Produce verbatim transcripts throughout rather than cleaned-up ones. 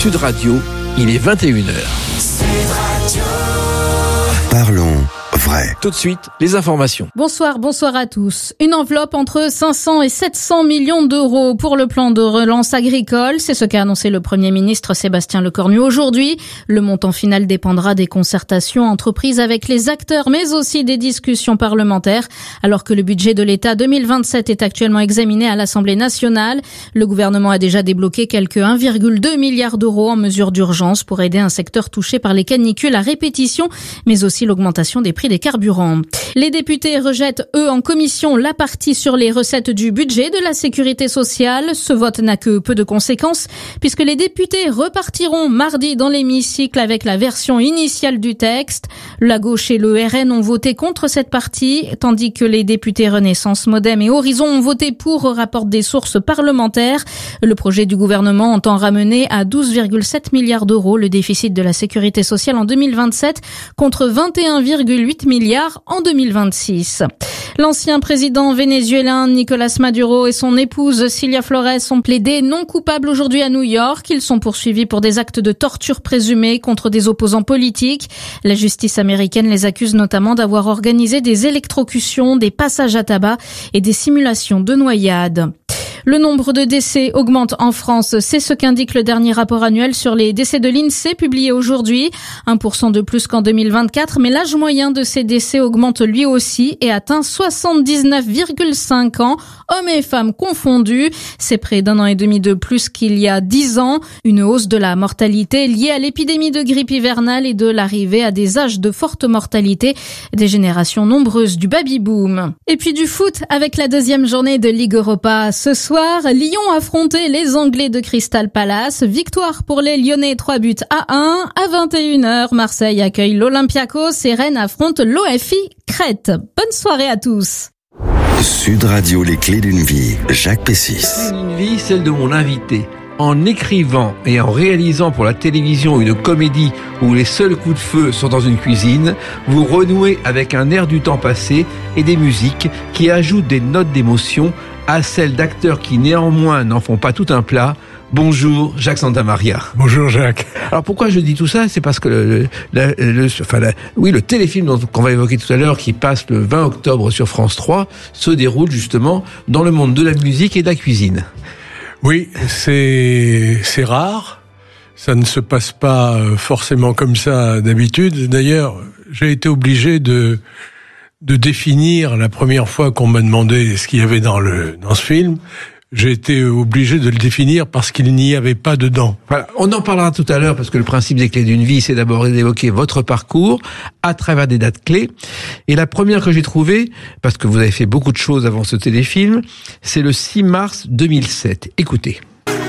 Sud Radio, il est vingt et une heures. Parlons vrai. Tout de suite, les informations. Bonsoir, bonsoir à tous. Une enveloppe entre cinq cents et sept cents millions d'euros pour le plan de relance agricole. C'est ce qu'a annoncé le Premier ministre Sébastien Lecornu aujourd'hui. Le montant final dépendra des concertations entreprises avec les acteurs, mais aussi des discussions parlementaires. Alors que le budget de l'État deux mille vingt-sept est actuellement examiné à l'Assemblée nationale, le gouvernement a déjà débloqué quelques un virgule deux milliard d'euros en mesures d'urgence pour aider un secteur touché par les canicules à répétition, mais aussi l'augmentation des prix des carburants. Les députés rejettent, eux, en commission, la partie sur les recettes du budget de la sécurité sociale. Ce vote n'a que peu de conséquences, puisque les députés repartiront mardi dans l'hémicycle avec la version initiale du texte. La gauche et le R N ont voté contre cette partie, tandis que les députés Renaissance, Modem et Horizon ont voté pour, rapportent des sources parlementaires. Le projet du gouvernement entend ramener à douze virgule sept milliards d'euros le déficit de la sécurité sociale en deux mille vingt-sept, contre vingt et un virgule huit milliards en deux mille vingt-six. L'ancien président vénézuélien Nicolas Maduro et son épouse Cilia Flores ont plaidé non coupables aujourd'hui à New York. Ils sont poursuivis pour des actes de torture présumés contre des opposants politiques. La justice américaine les accuse notamment d'avoir organisé des électrocutions, des passages à tabac et des simulations de noyade. Le nombre de décès augmente en France, c'est ce qu'indique le dernier rapport annuel sur les décès de l'INSEE publié aujourd'hui. un pour cent de plus qu'en deux mille vingt-quatre, mais l'âge moyen de ces décès augmente lui aussi et atteint soixante-dix-neuf virgule cinq ans, hommes et femmes confondus. C'est près d'un an et demi de plus qu'il y a dix ans. Une hausse de la mortalité liée à l'épidémie de grippe hivernale et de l'arrivée à des âges de forte mortalité, des générations nombreuses du baby-boom. Et puis du foot avec la deuxième journée de Ligue Europa. Ce soir, Lyon affrontait les Anglais de Crystal Palace. Victoire pour les Lyonnais, trois buts à un. À vingt et une heures, Marseille accueille l'Olympiakos et Rennes affronte l'O F I Crète. Bonne soirée à tous. Sud Radio, les clés d'une vie. Jacques Pessis. Les clés d'une vie, celle de mon invité. En écrivant et en réalisant pour la télévision une comédie où les seuls coups de feu sont dans une cuisine, vous renouez avec un air du temps passé et des musiques qui ajoutent des notes d'émotion à celles d'acteurs qui néanmoins n'en font pas tout un plat. Bonjour Jacques Santamaria. Bonjour Jacques. Alors pourquoi je dis tout ça ? C'est parce que le, le, le, enfin la, oui, le téléfilm dont, qu'on va évoquer tout à l'heure, qui passe le vingt octobre sur France trois, se déroule justement dans le monde de la musique et de la cuisine. Oui, c'est c'est rare. Ça ne se passe pas forcément comme ça d'habitude. D'ailleurs, j'ai été obligé de de définir la première fois qu'on m'a demandé ce qu'il y avait dans le dans ce film. J'ai été obligé de le définir parce qu'il n'y avait pas dedans. Voilà, on en parlera tout à l'heure parce que le principe des clés d'une vie, c'est d'abord d'évoquer votre parcours à travers des dates clés. Et la première que j'ai trouvée, parce que vous avez fait beaucoup de choses avant ce téléfilm, c'est le six mars deux mille sept. Écoutez.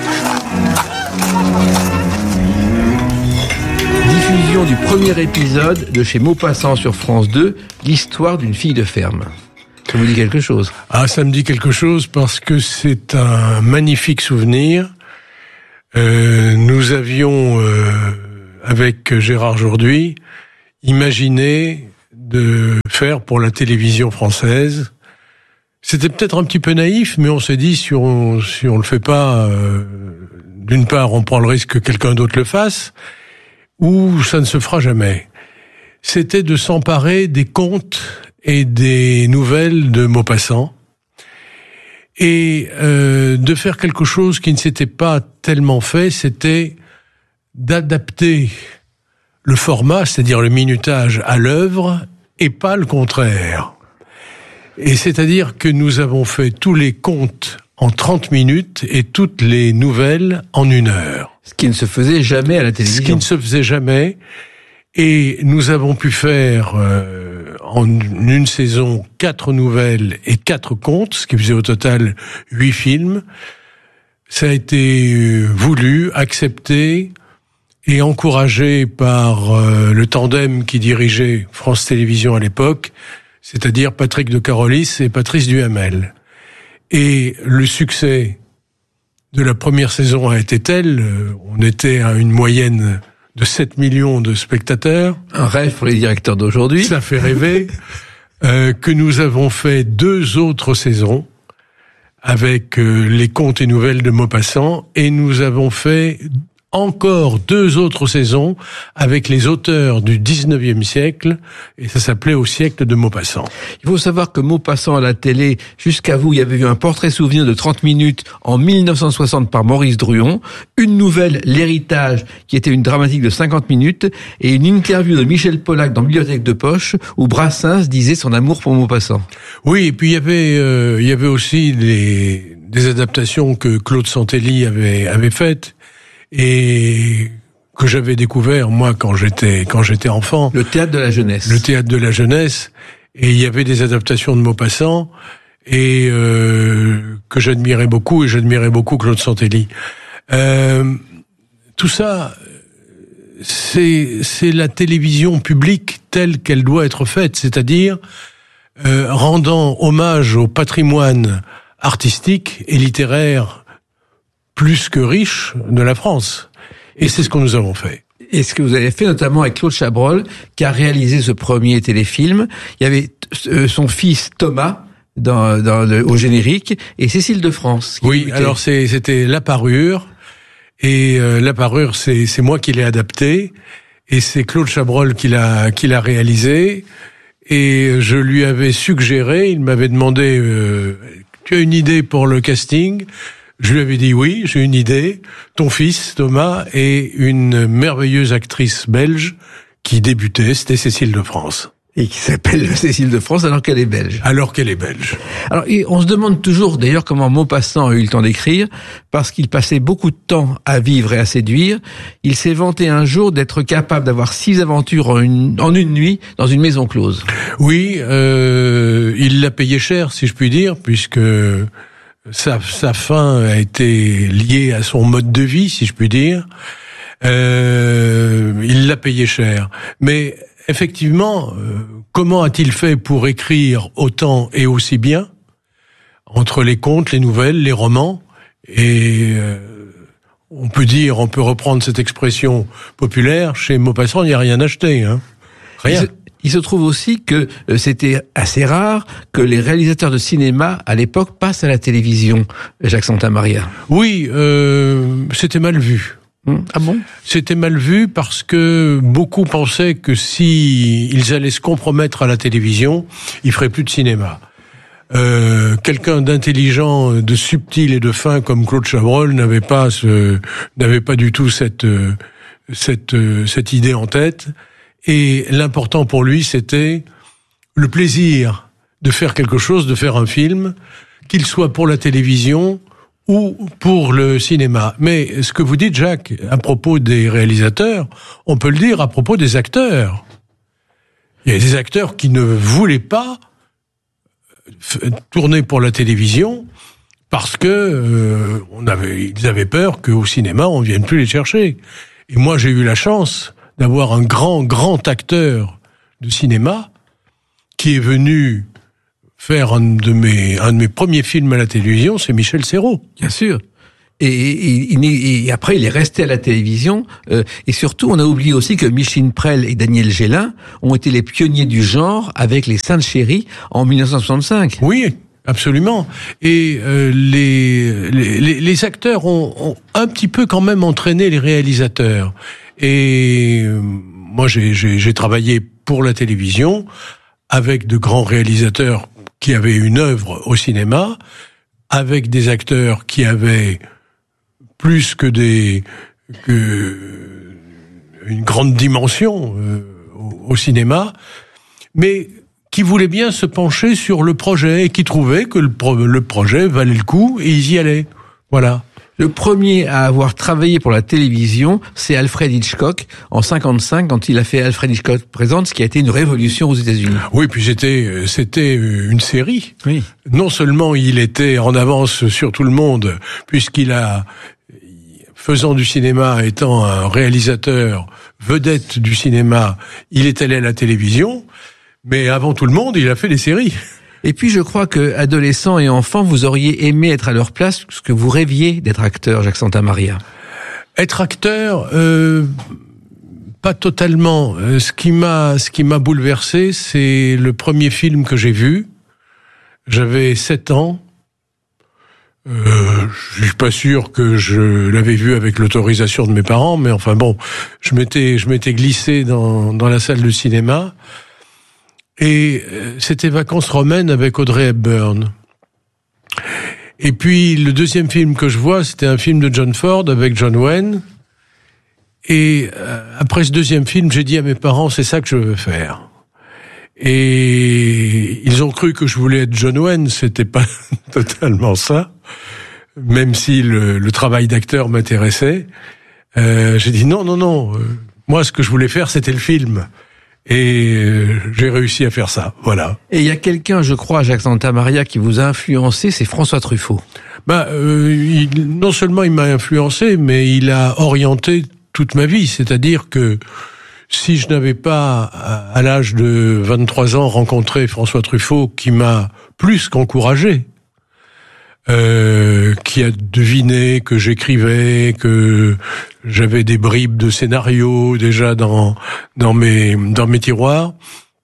Diffusion du premier épisode de chez Maupassant sur France deux, l'histoire d'une fille de ferme. Ça vous dit quelque chose ? Ah, ça me dit quelque chose parce que c'est un magnifique souvenir. Euh, nous avions, euh, avec Gérard Jourduy, imaginé de faire pour la télévision française. C'était peut-être un petit peu naïf, mais on s'est dit, si on si on le fait pas, euh, d'une part, on prend le risque que quelqu'un d'autre le fasse, ou ça ne se fera jamais. C'était de s'emparer des contes et des nouvelles de Maupassant, et euh, de faire quelque chose qui ne s'était pas tellement fait, c'était d'adapter le format, c'est-à-dire le minutage à l'œuvre, et pas le contraire. Et c'est-à-dire que nous avons fait tous les contes en trente minutes et toutes les nouvelles en une heure. Ce qui ne se faisait jamais à la télévision. Ce qui ne se faisait jamais. Et nous avons pu faire euh, en une saison quatre nouvelles et quatre contes, ce qui faisait au total huit films. Ça a été voulu, accepté et encouragé par euh, le tandem qui dirigeait France Télévisions à l'époque, c'est-à-dire Patrick de Carolis et Patrice Duhamel. Et le succès de la première saison a été tel, euh, on était à une moyenne de sept millions de spectateurs. Un rêve pour les directeurs d'aujourd'hui. Ça fait rêver. euh, que nous avons fait deux autres saisons avec euh, les contes et nouvelles de Maupassant, et nous avons fait encore deux autres saisons avec les auteurs du dix-neuvième siècle, et ça s'appelait Au siècle de Maupassant. Il faut savoir que Maupassant à la télé, jusqu'à vous, il y avait eu un portrait souvenir de trente minutes en mille neuf cent soixante par Maurice Druon, une nouvelle, L'Héritage, qui était une dramatique de cinquante minutes, et une interview de Michel Polac dans Bibliothèque de poche, où Brassens disait son amour pour Maupassant. Oui, et puis il y avait, euh, il y avait aussi des, des adaptations que Claude Santelli avait, avait faites, et que j'avais découvert, moi, quand j'étais, quand j'étais enfant. Le théâtre de la jeunesse. Le théâtre de la jeunesse. Et il y avait des adaptations de Maupassant, et, euh, que j'admirais beaucoup, et j'admirais beaucoup Claude Santelli. Euh, tout ça, c'est, c'est la télévision publique telle qu'elle doit être faite, c'est-à-dire, euh, rendant hommage au patrimoine artistique et littéraire plus que riche de la France. Et c'est ce que nous avons fait. Et ce que vous avez fait notamment avec Claude Chabrol, qui a réalisé ce premier téléfilm. Il y avait euh, son fils Thomas dans, dans le, au générique, et Cécile de France. Oui, alors c'est, c'était La Parure, et euh, La Parure, c'est, c'est moi qui l'ai adapté, et c'est Claude Chabrol qui l'a, qui l'a réalisé, et je lui avais suggéré, il m'avait demandé, euh, tu as une idée pour le casting ? Je lui avais dit oui, j'ai une idée. Ton fils, Thomas, est une merveilleuse actrice belge qui débutait, c'était Cécile de France. Et qui s'appelle Cécile de France alors qu'elle est belge. Alors qu'elle est belge. Alors, et on se demande toujours d'ailleurs comment Maupassant a eu le temps d'écrire, parce qu'il passait beaucoup de temps à vivre et à séduire. Il s'est vanté un jour d'être capable d'avoir six aventures en une, en une nuit dans une maison close. Oui, euh, il l'a payé cher, si je puis dire, puisque Sa, sa fin a été liée à son mode de vie, si je puis dire. Euh, il l'a payé cher. Mais effectivement, euh, comment a-t-il fait pour écrire autant et aussi bien, entre les contes, les nouvelles, les romans, et euh, on peut dire, on peut reprendre cette expression populaire, chez Maupassant, il n'y a rien acheté, hein. Rien. Il se trouve aussi que c'était assez rare que les réalisateurs de cinéma, à l'époque, passent à la télévision, Jacques Santamaria. Oui, euh, c'était mal vu. Hum, ah bon ? C'était mal vu parce que beaucoup pensaient que si ils allaient se compromettre à la télévision, ils feraient plus de cinéma. Euh, quelqu'un d'intelligent, de subtil et de fin comme Claude Chabrol n'avait pas ce, n'avait pas du tout cette, cette, cette idée en tête. Et l'important pour lui, c'était le plaisir de faire quelque chose, de faire un film, qu'il soit pour la télévision ou pour le cinéma. Mais ce que vous dites, Jacques, à propos des réalisateurs, on peut le dire à propos des acteurs. Il y a des acteurs qui ne voulaient pas tourner pour la télévision parce que euh, on avait, ils avaient peur qu'au cinéma, on vienne plus les chercher. Et moi, j'ai eu la chance d'avoir un grand, grand acteur de cinéma qui est venu faire un de mes, un de mes premiers films à la télévision, c'est Michel Serrault. Bien sûr. Et, et, et, et après, il est resté à la télévision. Euh, et surtout, on a oublié aussi que Micheline Prel et Daniel Gélin ont été les pionniers du genre avec Les Saintes Chéries en dix-neuf cent soixante-cinq. Oui, absolument. Et euh, les, les, les acteurs ont, ont un petit peu quand même entraîné les réalisateurs. Et euh, moi, j'ai, j'ai, j'ai travaillé pour la télévision avec de grands réalisateurs qui avaient une œuvre au cinéma, avec des acteurs qui avaient plus que des que une grande dimension euh, au, au cinéma, mais qui voulaient bien se pencher sur le projet et qui trouvaient que le, pro, le projet valait le coup et ils y allaient. Voilà. Le premier à avoir travaillé pour la télévision, c'est Alfred Hitchcock, en cinquante-cinq, quand il a fait Alfred Hitchcock Présente, ce qui a été une révolution aux États-Unis. Oui, puis c'était, c'était une série. Oui. Non seulement il était en avance sur tout le monde, puisqu'il a, faisant du cinéma, étant un réalisateur vedette du cinéma, il est allé à la télévision, mais avant tout le monde, il a fait des séries. Et puis je crois que adolescent et enfant, vous auriez aimé être à leur place, parce que vous rêviez d'être acteur, Jacques Santamaria. Être acteur, euh, pas totalement. Euh, ce qui m'a, ce qui m'a bouleversé, c'est le premier film que j'ai vu. J'avais sept ans. Euh, je suis pas sûr que je l'avais vu avec l'autorisation de mes parents, mais enfin bon, je m'étais, je m'étais glissé dans, dans la salle de cinéma, et c'était Vacances romaines avec Audrey Hepburn. Et puis le deuxième film que je vois, c'était un film de John Ford avec John Wayne. Et euh, après ce deuxième film, j'ai dit à mes parents, c'est ça que je veux faire. Et ils ont cru que je voulais être John Wayne, c'était pas totalement ça, même si le, le travail d'acteur m'intéressait. Euh, j'ai dit non, non, non, euh, moi ce que je voulais faire c'était le film. Et euh, j'ai réussi à faire ça, voilà. Et il y a quelqu'un, je crois, Jacques Santamaria, qui vous a influencé, c'est François Truffaut. Bah, euh, il, non seulement il m'a influencé, mais il a orienté toute ma vie, c'est-à-dire que si je n'avais pas, à l'âge de vingt-trois ans, rencontré François Truffaut, qui m'a plus qu'encouragé, euh, qui a deviné que j'écrivais, que j'avais des bribes de scénarios déjà dans dans mes dans mes tiroirs,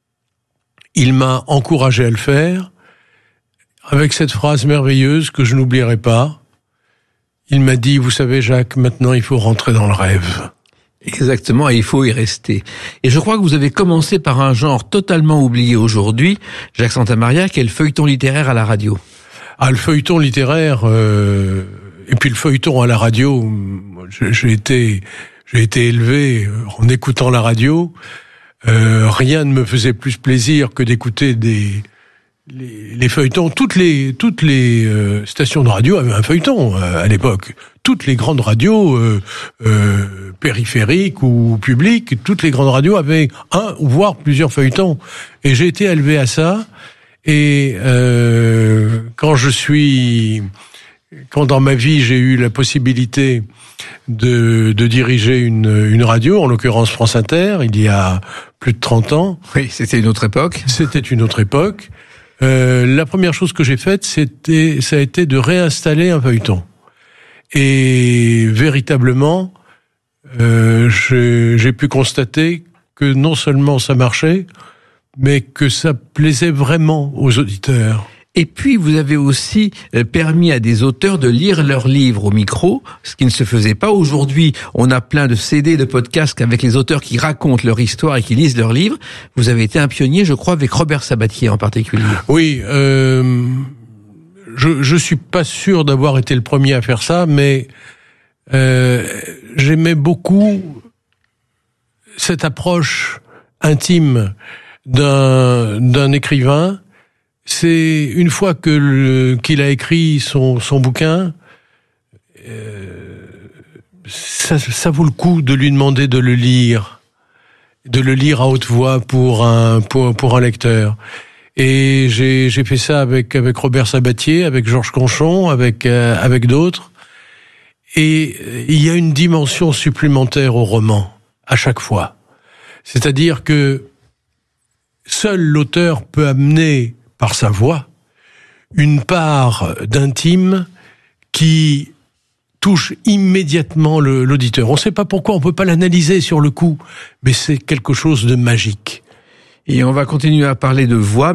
il m'a encouragé à le faire, avec cette phrase merveilleuse que je n'oublierai pas. Il m'a dit, vous savez Jacques, maintenant il faut rentrer dans le rêve. Exactement, et il faut y rester. Et je crois que vous avez commencé par un genre totalement oublié aujourd'hui, Jacques Santamaria, qui est le feuilleton littéraire à la radio. Ah, le feuilleton littéraire, euh, et puis le feuilleton à la radio, j'ai été, j'ai été élevé en écoutant la radio. Euh, rien ne me faisait plus plaisir que d'écouter des les, les feuilletons. Toutes les toutes les euh, stations de radio avaient un feuilleton euh, à l'époque. Toutes les grandes radios euh, euh, périphériques ou publiques, toutes les grandes radios avaient un ou voire plusieurs feuilletons. Et j'ai été élevé à ça. Et euh, quand je suis, quand dans ma vie j'ai eu la possibilité de, de diriger une, une radio, en l'occurrence France Inter, il y a plus de trente ans. Oui, c'était une autre époque. C'était une autre époque. Euh, la première chose que j'ai faite, c'était, ça a été de réinstaller un feuilleton. Et véritablement, euh, j'ai, j'ai pu constater que non seulement ça marchait, mais que ça plaisait vraiment aux auditeurs. Et puis, vous avez aussi permis à des auteurs de lire leurs livres au micro, ce qui ne se faisait pas aujourd'hui. On a plein de C D, de podcasts avec les auteurs qui racontent leur histoire et qui lisent leurs livres. Vous avez été un pionnier, je crois, avec Robert Sabatier en particulier. Oui, euh, je, je suis pas sûr d'avoir été le premier à faire ça, mais euh, j'aimais beaucoup cette approche intime d'un d'un écrivain. C'est une fois que le, qu'il a écrit son son bouquin, euh, ça ça vaut le coup de lui demander de le lire, de le lire à haute voix pour un pour pour un lecteur. Et j'ai j'ai fait ça avec avec Robert Sabatier, avec Georges Conchon, avec euh, avec d'autres. Et il y a une dimension supplémentaire au roman à chaque fois. C'est-à-dire que seul l'auteur peut amener, par sa voix, une part d'intime qui touche immédiatement le, l'auditeur. On ne sait pas pourquoi, on ne peut pas l'analyser sur le coup, mais c'est quelque chose de magique. Et on va continuer à parler de voix.